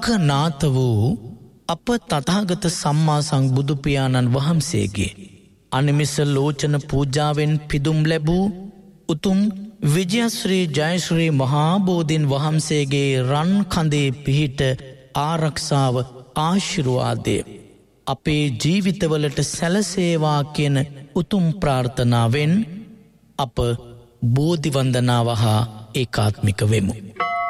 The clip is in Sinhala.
නාත වූ අප තථාගත සම්මා සම්බුදු පියාණන් වහන්සේගේ අනිමිස ලෝචන පූජාවෙන් පිදුම් ලැබූ උතුම් විජයශ්‍රී ජයශ්‍රී මහා බෝධීන් වහන්සේගේ රන් කඳේ පිහිට ආරක්ෂාව ආශිර්වාදය අපේ ජීවිතවලට සැලසේවා කියන උතුම් ප්‍රාර්ථනාවෙන් අප බෝධි වන්දනාව හා ඒකාත්මික වෙමු.